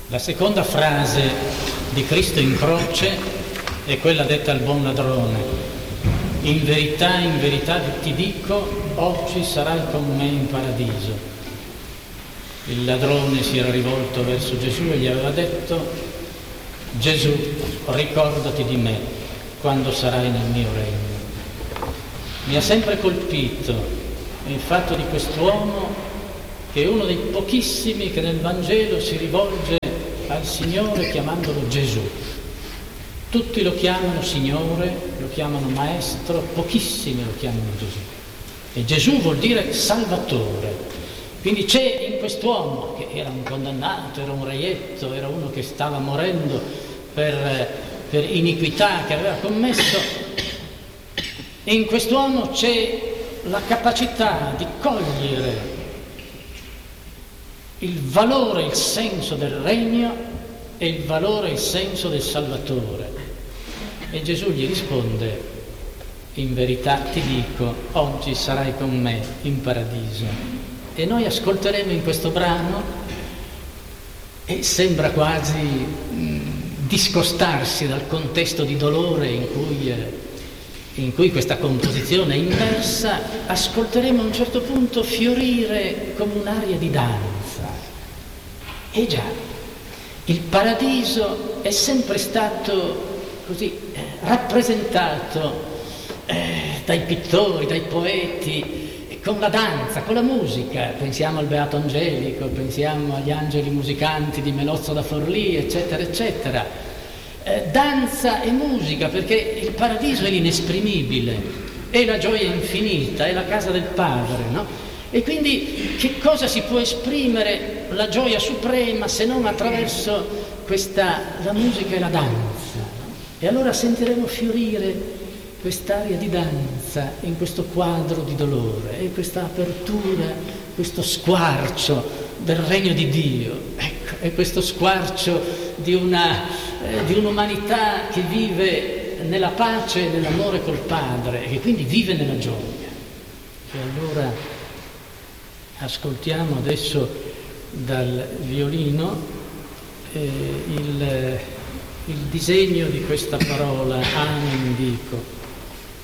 La seconda frase di Cristo in croce è quella detta al buon ladrone: in verità ti dico, oggi sarai con me in paradiso. Il ladrone si era rivolto verso Gesù e gli aveva detto: Gesù, ricordati di me quando sarai nel mio regno. Mi ha sempre colpito il fatto di quest'uomo, che è uno dei pochissimi che nel Vangelo si rivolge al Signore chiamandolo Gesù. Tutti lo chiamano Signore, lo chiamano Maestro, pochissimi lo chiamano Gesù. E Gesù vuol dire Salvatore. Quindi c'è in quest'uomo, che era un condannato, era un reietto, era uno che stava morendo per iniquità che aveva commesso, e in quest'uomo c'è la capacità di cogliere il valore, il senso del regno e il valore e il senso del Salvatore. E Gesù gli risponde: in verità ti dico, oggi sarai con me in paradiso. E noi ascolteremo in questo brano, e sembra quasi discostarsi dal contesto di dolore in cui questa composizione è immersa, ascolteremo a un certo punto fiorire come un'aria di danza. E già, il paradiso è sempre stato così rappresentato dai pittori, dai poeti, con la danza, con la musica. Pensiamo al Beato Angelico, pensiamo agli angeli musicanti di Melozzo da Forlì, eccetera, eccetera. Danza e musica, perché il paradiso è l'inesprimibile, è la gioia infinita, è la casa del Padre, no? E quindi che cosa si può esprimere la gioia suprema se non attraverso la musica e la danza? E allora sentiremo fiorire quest'aria di danza in questo quadro di dolore, e questa apertura, questo squarcio del regno di Dio, ecco, è questo squarcio di un'umanità che vive nella pace e nell'amore col Padre, e che quindi vive nella gioia. E allora ascoltiamo adesso dal violino il disegno di questa parola, amen dico.